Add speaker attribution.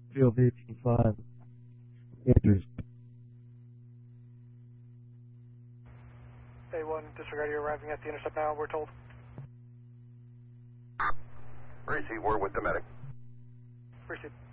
Speaker 1: Field 85. Andrews.
Speaker 2: A1, disregard, you're arriving at the intercept now, we're told.
Speaker 3: Receive, we're with the medic.
Speaker 2: Receive.